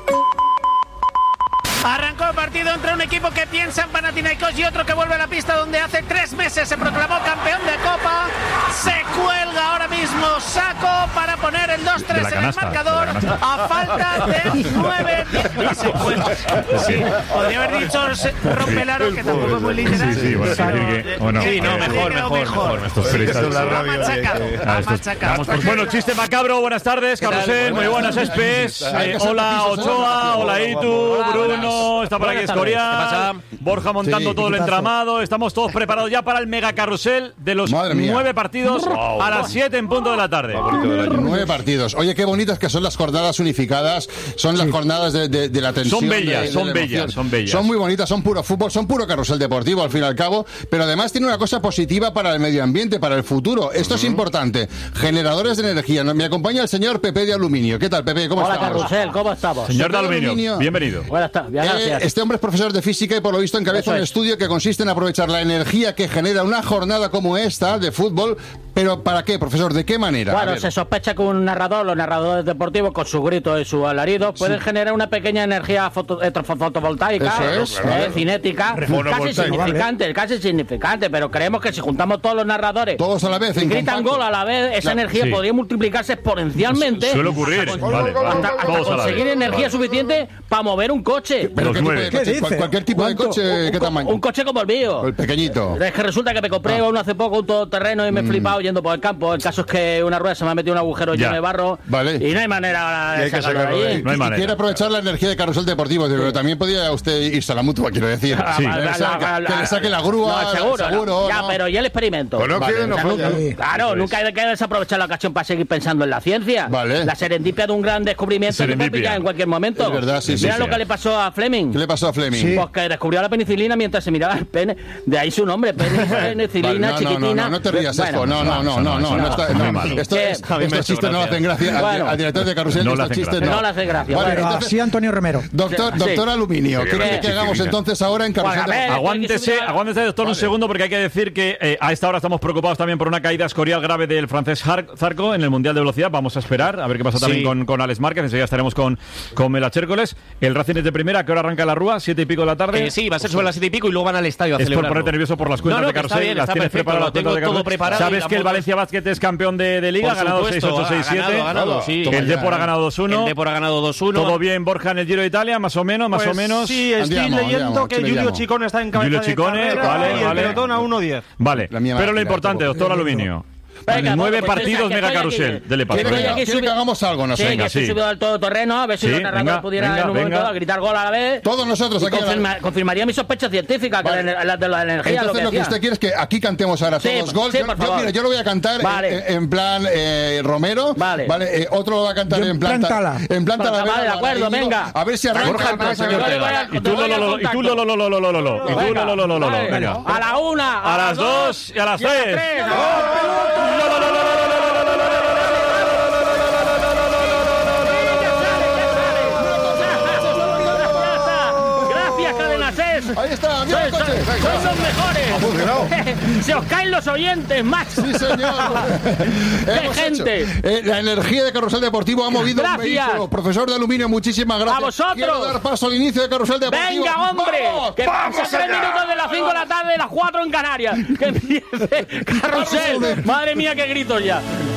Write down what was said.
Arrancó el partido entre un equipo que piensa en Panathinaikos y otro que vuelve a la pista donde hace 3 meses se proclamó campeón de Copa. Se cuelga ahora mismo Saco para poner el 2-3 en el marcador a falta de 9 segundos. Sí, podría haber dicho Rompelaro, que tampoco es muy literal. Mejor. Bueno, chiste macabro, buenas tardes, Carrusel, muy buenas, Espes. Hola, Ochoa, hola, Itu, Bruno. Está por aquí Escorial, Borja montando todo el entramado. Estamos todos preparados ya para el mega carrusel de los 9 partidos a las 7 en punto de la tarde. 9 partidos. Oye, qué bonitas que son las jornadas unificadas. Son las jornadas de la tensión. Son bellas, son bellas. Son muy bonitas, son puro fútbol, son puro carrusel deportivo al fin y al cabo. Pero además tiene una cosa positiva para el medio ambiente, para el futuro. Esto es importante. Generadores de energía. Me acompaña el señor Pepe de Aluminio. ¿Qué tal, Pepe? ¿Cómo estamos? Hola, Carrusel, ¿cómo estamos? Señor de Aluminio, bienvenido. Buenas tardes. Gracias. Este hombre es profesor de física y por lo visto encabeza un estudio que consiste en aprovechar la energía que genera una jornada como esta de fútbol. ¿Pero para qué, profesor? ¿De qué manera? Bueno, se sospecha que un narrador, los narradores deportivos, con su grito y su alarido, pueden generar una pequeña energía fotovoltaica, cinética, casi significante, pero creemos que si juntamos todos los narradores, todos a la vez, y gritan gol a la vez, esa energía podría multiplicarse exponencialmente. Suele ocurrir, hasta conseguir energía suficiente para mover un coche. ¿Pero qué tipo de coche? ¿Cualquier tipo de coche? ¿Qué tamaño? Un coche como el mío. El pequeñito. Es que resulta que me compré uno hace poco, un todoterreno, y me he flipado yendo por el campo. El caso es que una rueda se me ha metido un agujero lleno de barro. Vale. Y no hay manera de sacarlo de allí. No hay manera. Quiere aprovechar la energía de carrusel deportivo, pero también podría usted irse a la mutua, quiero decir. Que le saque la grúa. No, seguro. Ya, pero ¿y el experimento? Claro, nunca hay que desaprovechar la ocasión para seguir pensando en la ciencia. La serendipia de un gran descubrimiento se puede pillar en cualquier momento. Es verdad, Mira lo que le pasó a Fleming. ¿Qué le pasó a Fleming? Pues que descubrió la penicilina mientras se miraba el pene. De ahí su nombre, penicilina, chiquitina. No te rías, esto. No. Estos chistes no le hacen gracia. Al director de carrusel estos chistes no le hacen gracia. Así Antonio Romero. Doctor Aluminio, ¿qué quiere que hagamos entonces ahora en carusel? Aguántese, doctor, un segundo, porque hay que decir que a esta hora estamos preocupados también por una caída escorial grave del francés Zarco en el Mundial de Velocidad. Vamos a esperar a ver qué pasa también con Alex Márquez. Enseguida estaremos con Mela Chércoles. El Racing es de primera. ¿A qué hora arranca la Rúa? 7 y pico de la tarde. Sí, va a ser sobre las 7 y pico y luego van al estadio a celebrarlo. Es por ponerte nervioso por las cuentas de carusel. Las tienes preparadas, tengo todo preparado. ¿Sabes que el Valencia Basket es campeón de Liga? Ha ganado 6-8, 6-7. El Depor ha ganado 2-1. El Depor ha ganado 2-1. ¿Todo bien, Borja, en el Giro de Italia? Más o menos. Sí, estoy leyendo que Giulio Ciccone está en cabeza de carrera y el pelotón a 1-10. Vale, pero lo importante, doctor Aluminio. Venga, 9 partidos mega carrusel. Dele paso. Quiere que hagamos algo, no sé. Sí, que estoy subido al todoterreno, a ver si los narradores pudieran en un momento dado gritar gol a la vez. Todos nosotros aquí. Confirmaría mi sospecha científica que la de la energía. Entonces lo que usted quiere es que aquí cantemos ahora todos gol. Mira, yo lo voy a cantar en plan Romero. Vale. Otro lo va a cantar en plan Talavera. Vale, de acuerdo, venga. A ver si arranca. Y tú venga. A la 1, a las 2 y a las 3. Ahí está, mira el coche. Sois los mejores. Se os caen los oyentes, Max. Sí, señor. ¡Qué gente! La energía de Carrusel Deportivo ha movido un vehículo. Profesor de Aluminio, muchísimas gracias. ¡A vosotros! Quiero dar paso al inicio de Carrusel Deportivo. ¡Venga, hombre! ¡Vamos! Que pasan 3 minutos de las 5 de la tarde, de las 4 en Canarias. Que empiece Carrusel. Madre mía, qué gritos ya.